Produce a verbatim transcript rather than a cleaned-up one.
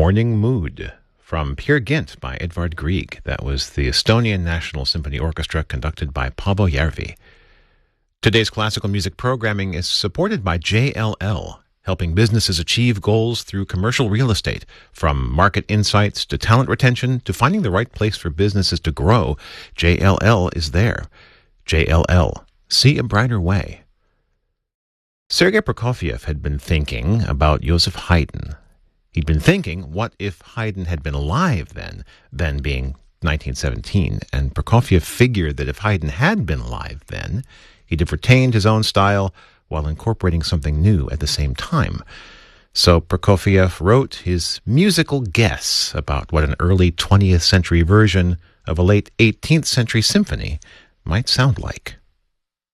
Morning Mood from Peer Gynt by Edvard Grieg. That was the Estonian National Symphony Orchestra conducted by Paavo Järvi. Today's classical music programming is supported by J L L, helping businesses achieve goals through commercial real estate. From market insights to talent retention to finding the right place for businesses to grow, J L L is there. J L L. See a brighter way. Sergei Prokofiev had been thinking about Joseph Haydn. He'd been thinking, what if Haydn had been alive then, then being nineteen seventeen, and Prokofiev figured that if Haydn had been alive then, he'd have retained his own style while incorporating something new at the same time. So Prokofiev wrote his musical guess about what an early twentieth century version of a late eighteenth century symphony might sound like.